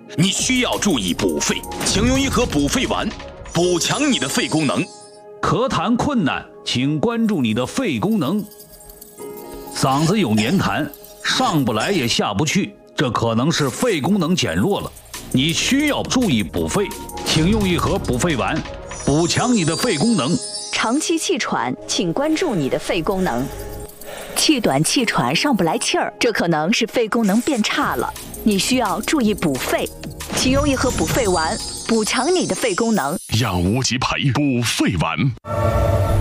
你需要注意补肺，请用一盒补肺丸，补强你的肺功能。 咳痰困难，请关注你的肺功能。嗓子有黏痰，上不来也下不去，这可能是肺功能减弱了，你需要注意补肺，请用一盒补肺丸，补强你的肺功能。 长期气喘，请关注你的肺功能。气短气喘上不来气儿，这可能是肺功能变差了，你需要注意补肺，请用一盒补肺丸，补强你的肺功能。 养无极培补肺丸。